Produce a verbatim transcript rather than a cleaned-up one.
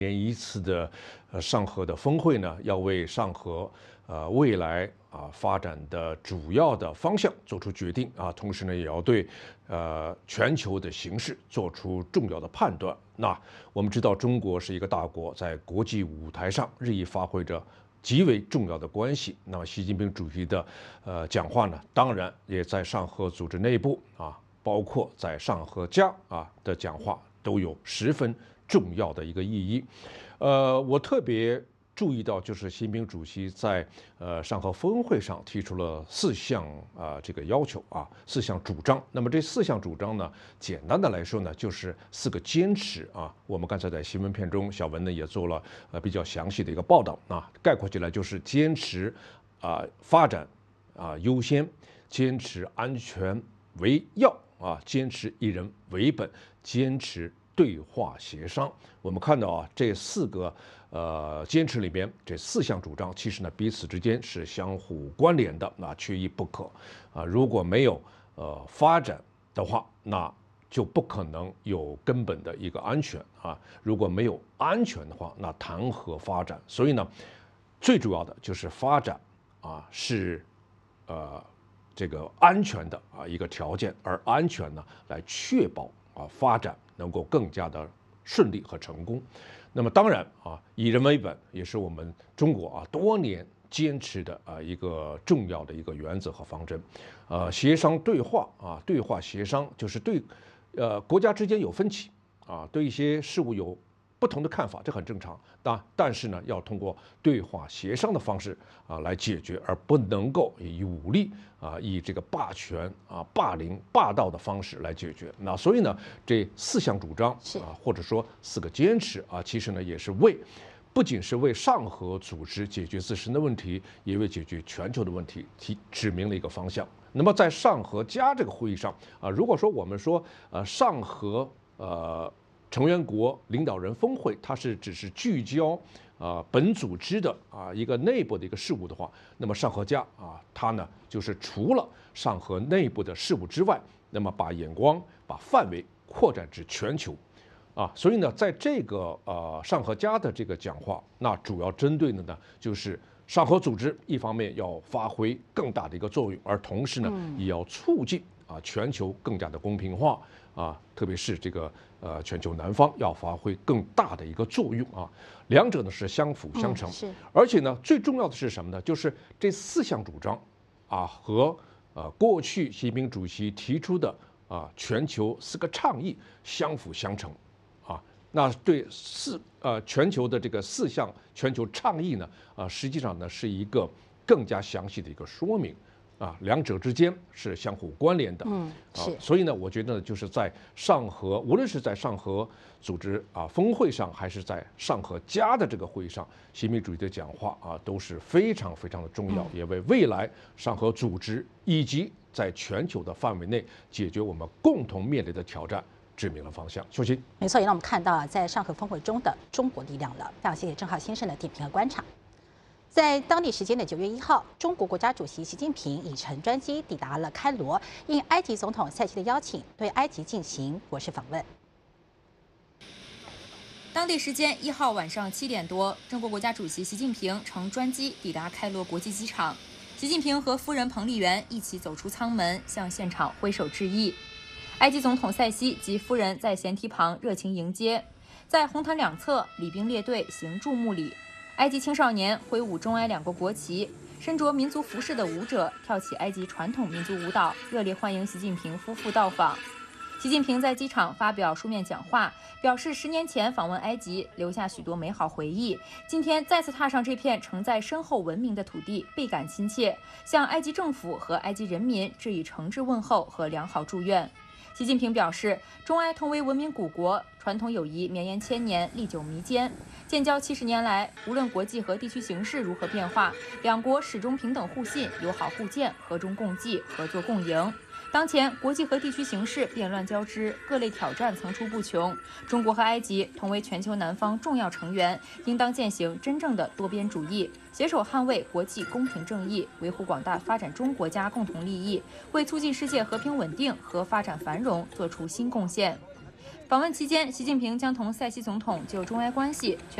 年一次的呃上合的峰会呢，要为上合呃未来啊发展的主要的方向做出决定啊，同时呢，也要对呃全球的形势做出重要的判断。那我们知道，中国是一个大国，在国际舞台上日益发挥着极为重要的关系。那么，习近平主席的呃讲话呢，当然也在上合组织内部啊，包括在上合家啊的讲话都有十分重要的一个意义。呃，我特别注意到，就是习近平主席在呃上合峰会上提出了四项啊、呃、这个要求啊，四项主张。那么这四项主张呢，简单的来说呢，就是四个坚持啊。我们刚才在新闻片中，小文呢也做了呃比较详细的一个报道啊，概括起来就是坚持啊、呃、发展啊、呃、优先，坚持安全为要啊，坚持以人为本，坚持对话协商。我们看到啊，这四个呃坚持里边，这四项主张其实呢彼此之间是相互关联的，那缺一不可啊。如果没有呃发展的话，那就不可能有根本的一个安全啊。如果没有安全的话，那谈何发展？所以呢，最主要的就是发展啊是呃这个安全的啊一个条件，而安全呢来确保啊发展能够更加的顺利和成功。那么当然啊，以人为本也是我们中国啊多年坚持的啊一个重要的一个原则和方针。呃，协商对话啊，对话协商就是对呃国家之间有分歧啊，对一些事物有不同的看法，这很正常。但但是呢，要通过对话协商的方式啊来解决，而不能够以武力啊以这个霸权啊霸凌霸道的方式来解决。那所以呢，这四项主张啊，或者说四个坚持啊，其实呢也是为不仅是为上合组织解决自身的问题，也为解决全球的问题提指明了一个方向。那么在上合家这个会议上啊，如果说我们说呃上合呃。成员国领导人峰会，它是只是聚焦啊、呃、本组织的啊、呃、一个内部的一个事务的话，那么上合家啊，它呢就是除了上合内部的事务之外，那么把眼光、把范围扩展至全球，啊，所以呢，在这个呃上合家的这个讲话，那主要针对的呢就是上合组织一方面要发挥更大的一个作用，而同时呢，也要促进啊全球更加的公平化。啊，特别是这个呃，全球南方要发挥更大的一个作用啊，两者呢是相辅相成。嗯、是，而且呢，最重要的是什么呢？就是这四项主张啊，和呃过去习近平主席提出的啊全球四个倡议相辅相成啊。那对四呃全球的这个四项全球倡议呢，啊，实际上呢是一个更加详细的一个说明。啊，两者之间是相互关联的，嗯，是，啊，所以呢，我觉得就是在上合，无论是在上合组织啊峰会上，还是在上合家的这个会议上，习近平主席的讲话啊都是非常非常的重要，嗯、也为未来上合组织以及在全球的范围内解决我们共同面临的挑战指明了方向。秀琴， 没错，也让我们看到在上合峰会中的中国力量了。非常谢谢郑浩先生的点评和观察。在当地时间的九月一号，中国国家主席习近平以乘专机抵达了开罗，应埃及总统塞西的邀请，对埃及进行国事访问。 当地时间一号晚上七点多，中国国家主席习近平乘专机抵达开罗国际机场。习近平和夫人彭丽媛一起走出舱门，向现场挥手致意。埃及总统塞西及夫人在舷梯旁热情迎接，在红毯两侧，礼兵列队行注目礼。埃及青少年挥舞中埃两国国旗，身着民族服饰的舞者跳起埃及传统民族舞蹈，热烈欢迎习近平夫妇到访。习近平在机场发表书面讲话，表示十年前访问埃及，留下许多美好回忆。今天再次踏上这片承载深厚文明的土地，倍感亲切，向埃及政府和埃及人民致以诚挚问候和良好祝愿。习近平表示，中埃同为文明古国，传统友谊绵延千年，历久弥坚。建交七十年来，无论国际和地区形势如何变化，两国始终平等互信、友好互鉴、和衷共济、合作共赢。当前国际和地区形势变乱交织，各类挑战层出不穷。中国和埃及同为全球南方重要成员，应当践行真正的多边主义，携手捍卫国际公平正义，维护广大发展中国家共同利益，为促进世界和平稳定和发展繁荣做出新贡献。 访问期间，习近平将同塞西总统就中埃关系。